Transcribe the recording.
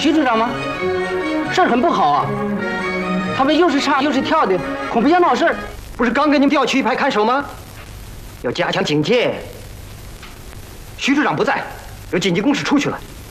徐处长吗？事儿很不好啊，他们又是唱又是跳的，恐怕要闹事儿。 不是刚给你们调去一排看守吗？要加强警戒。徐处长不在，有紧急公事出去了。